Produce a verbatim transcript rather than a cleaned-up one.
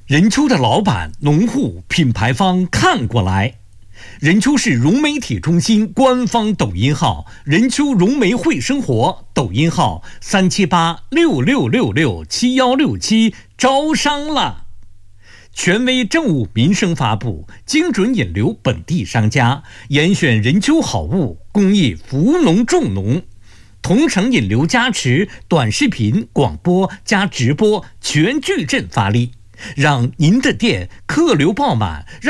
任丘的老板、农户、品牌方看过来。任丘市融媒体中心官方抖音号任丘融媒会生活，抖音号三七八六六六六七幺六七，招商了。权威政务民生发布，精准引流本地商家，严选任丘好物，公益扶农助农。同城引流加持，短视频、广播加直播全矩阵发力，让您的店客流爆满，让